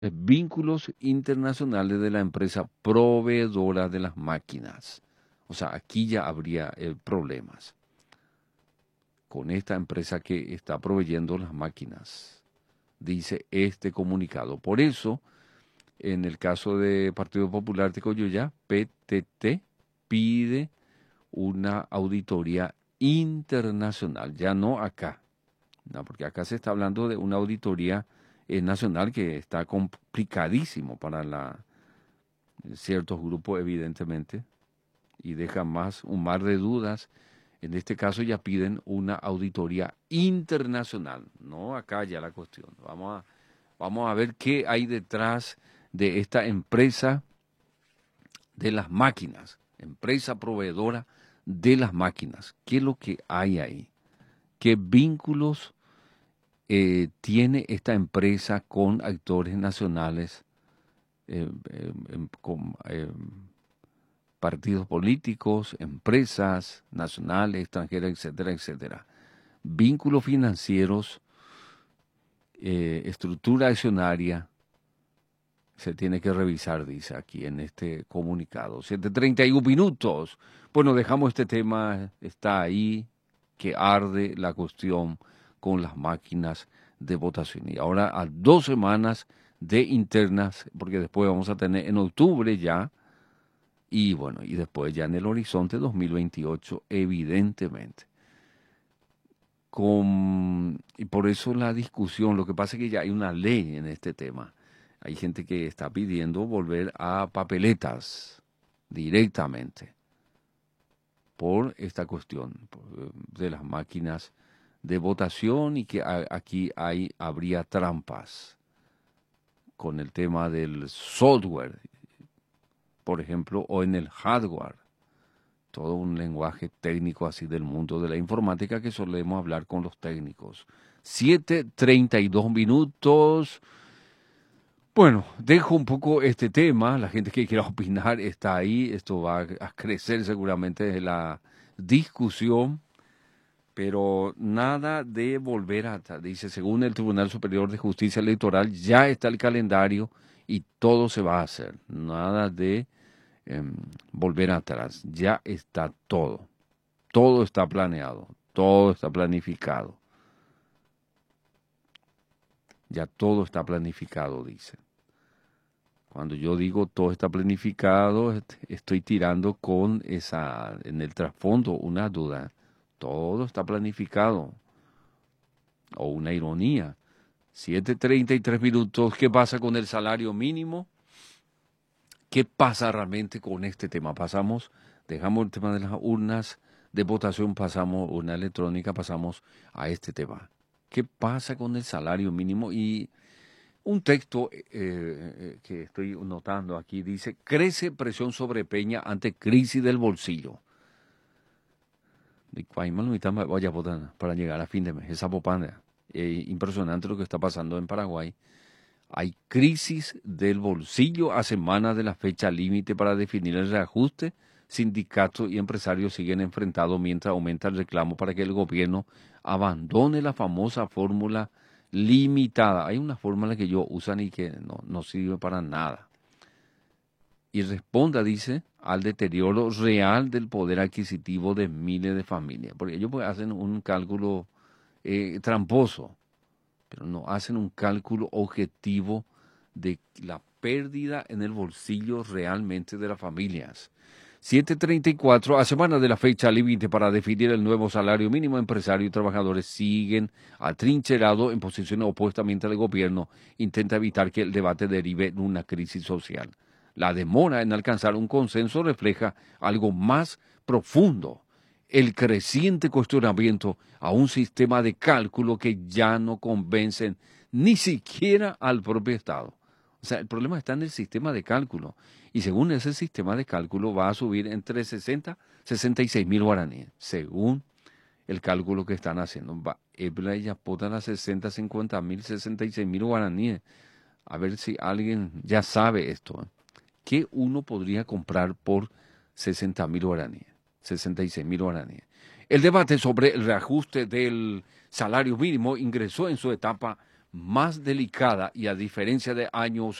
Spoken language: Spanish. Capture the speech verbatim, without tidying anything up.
vínculos internacionales de la empresa proveedora de las máquinas. O sea, aquí ya habría eh, problemas con esta empresa que está proveyendo las máquinas, dice este comunicado. Por eso, en el caso de Partido Popular de Coyuyá, P T T pide una auditoría internacional, ya no acá, no, porque acá se está hablando de una auditoría eh, nacional que está complicadísimo para la, ciertos grupos, evidentemente, y deja más un mar de dudas. En este caso ya piden una auditoría internacional, no acá ya la cuestión. Vamos a, vamos a ver qué hay detrás de esta empresa de las máquinas, empresa proveedora de las máquinas. ¿Qué es lo que hay ahí? ¿Qué vínculos eh, tiene esta empresa con actores nacionales, eh, eh, em, con eh, partidos políticos, empresas nacionales, extranjeras, etcétera, etcétera? Vínculos financieros, eh, estructura accionaria, se tiene que revisar, dice aquí en este comunicado. siete treinta y uno minutos. Bueno, dejamos este tema, está ahí, que arde la cuestión con las máquinas de votación. Y ahora a dos semanas de internas, porque después vamos a tener en octubre ya, y bueno, y después ya en el horizonte dos mil veintiocho, evidentemente. Con, y por eso la discusión, lo que pasa es que ya hay una ley en este tema. Hay gente que está pidiendo volver a papeletas directamente por esta cuestión por, de las máquinas de votación y que a, aquí hay, habría trampas con el tema del software, por ejemplo, o en el hardware. Todo un lenguaje técnico así del mundo de la informática que solemos hablar con los técnicos. siete treinta y dos minutos. Bueno, dejo un poco este tema. La gente que quiera opinar está ahí. Esto va a crecer seguramente desde la discusión. Pero nada de volver a, dice, según el Tribunal Superior de Justicia Electoral, ya está el calendario y todo se va a hacer. Nada de eh, volver atrás. Ya está todo. Todo está planeado. Todo está planificado. Ya todo está planificado, dice. Cuando yo digo todo está planificado, estoy tirando con esa, en el trasfondo, una duda. Todo está planificado. O una ironía. siete treinta y tres minutos. ¿Qué pasa con el salario mínimo? ¿Qué pasa realmente con este tema? Pasamos, dejamos el tema de las urnas de votación, pasamos urna electrónica, pasamos a este tema. ¿Qué pasa con el salario mínimo? Y un texto eh, eh, que estoy notando aquí dice, crece presión sobre Peña ante crisis del bolsillo. Vaya para llegar a fin de mes, esa popanda. Eh, impresionante lo que está pasando en Paraguay. Hay crisis del bolsillo a semanas de la fecha límite para definir el reajuste. Sindicatos y empresarios siguen enfrentados mientras aumenta el reclamo para que el gobierno abandone la famosa fórmula limitada. Hay una fórmula que ellos usan y que no, no sirve para nada. Y responda, dice, al deterioro real del poder adquisitivo de miles de familias. Porque ellos pues, hacen un cálculo eh, tramposo, pero no hacen un cálculo objetivo de la pérdida en el bolsillo realmente de las familias. siete treinta y cuatro, a semana de la fecha límite para definir el nuevo salario mínimo, empresarios y trabajadores siguen atrincherados en posiciones opuestas mientras el gobierno intenta evitar que el debate derive en una crisis social. La demora en alcanzar un consenso refleja algo más profundo, el creciente cuestionamiento a un sistema de cálculo que ya no convencen ni siquiera al propio Estado. O sea, el problema está en el sistema de cálculo. Y según ese sistema de cálculo va a subir entre sesenta y sesenta y seis mil guaraníes, según el cálculo que están haciendo. Va, ya potan a sesenta, cincuenta mil, sesenta y seis mil guaraníes. A ver si alguien ya sabe esto. ¿eh? ¿Qué uno podría comprar por sesenta mil guaraníes? sesenta y seis mil guaraníes. El debate sobre el reajuste del salario mínimo ingresó en su etapa más delicada y a diferencia de años